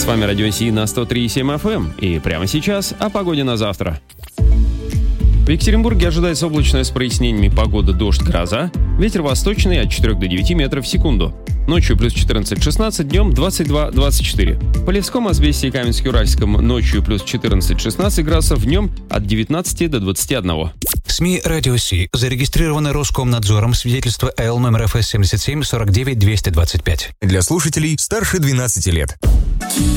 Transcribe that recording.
С вами Радио Си на 103,7 FM. И прямо сейчас о погоде на завтра. В Екатеринбурге ожидается облачная с прояснениями погода, дождь, гроза. Ветер восточный от 4 до 9 метров в секунду. Ночью плюс 14-16, днем 22-24. В Полевском, Азбесте и Каменске-Уральском ночью плюс 14-16 градусов, днем от 19 до 21. СМИ «Радио Си» зарегистрированы Роскомнадзором, свидетельство Л номер ФС 77 49 225. Для слушателей старше 12 лет.